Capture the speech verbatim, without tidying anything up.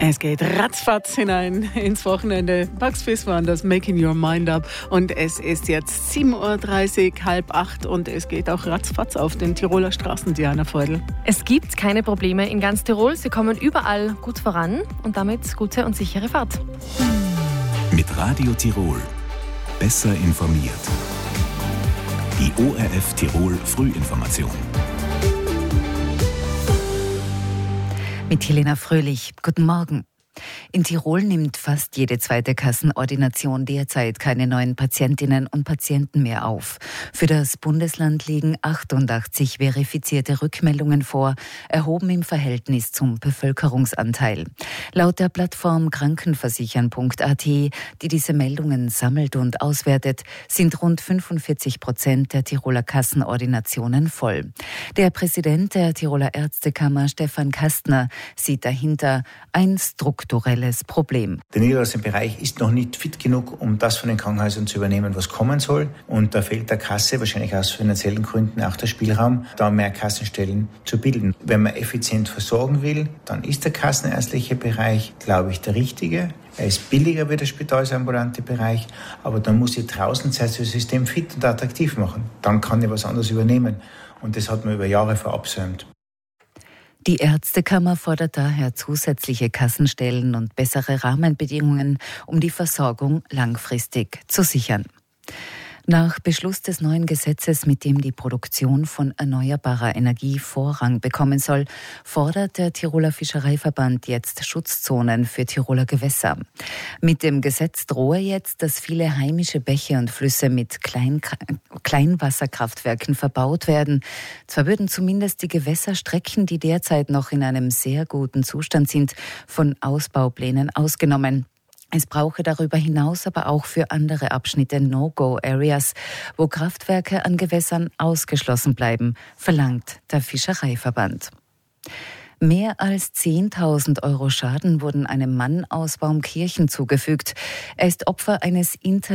Es geht ratzfatz hinein ins Wochenende. Bugs Fizz waren das Making Your Mind Up. Und es ist jetzt sieben Uhr dreißig, halb acht und es geht auch ratzfatz auf den Tiroler Straßen, Diana Feudel. Es gibt keine Probleme in ganz Tirol. Sie kommen überall gut voran und damit gute und sichere Fahrt. Mit Radio Tirol. Besser informiert. Die O R F Tirol Frühinformation. Mit Helena Fröhlich. Guten Morgen. In Tirol nimmt fast jede zweite Kassenordination derzeit keine neuen Patientinnen und Patienten mehr auf. Für das Bundesland liegen achtundachtzig verifizierte Rückmeldungen vor, erhoben im Verhältnis zum Bevölkerungsanteil. Laut der Plattform krankenversichern punkt a t, die diese Meldungen sammelt und auswertet, sind rund fünfundvierzig Prozent der Tiroler Kassenordinationen voll. Der Präsident der Tiroler Ärztekammer, Stefan Kastner, sieht dahinter ein strukturelles Problem. Der niedergelassene Bereich ist noch nicht fit genug, um das von den Krankenhäusern zu übernehmen, was kommen soll. Und da fehlt der Kasse, wahrscheinlich aus finanziellen Gründen, auch der Spielraum, da mehr Kassenstellen zu bilden. Wenn man effizient versorgen will, dann ist der kassenärztliche Bereich, glaube ich, der richtige. Er ist billiger wie der spitalsambulante Bereich, aber dann muss ich draußen das System fit und attraktiv machen. Dann kann ich was anderes übernehmen. Und das hat man über Jahre verabsäumt. Die Ärztekammer fordert daher zusätzliche Kassenstellen und bessere Rahmenbedingungen, um die Versorgung langfristig zu sichern. Nach Beschluss des neuen Gesetzes, mit dem die Produktion von erneuerbarer Energie Vorrang bekommen soll, fordert der Tiroler Fischereiverband jetzt Schutzzonen für Tiroler Gewässer. Mit dem Gesetz drohe jetzt, dass viele heimische Bäche und Flüsse mit Klein- Kleinwasserkraftwerken verbaut werden. Zwar würden zumindest die Gewässerstrecken, die derzeit noch in einem sehr guten Zustand sind, von Ausbauplänen ausgenommen. Es brauche darüber hinaus aber auch für andere Abschnitte No-Go-Areas, wo Kraftwerke an Gewässern ausgeschlossen bleiben, verlangt der Fischereiverband. Mehr als zehntausend Euro Schaden wurden einem Mann aus Baumkirchen zugefügt. Er ist Opfer eines Inter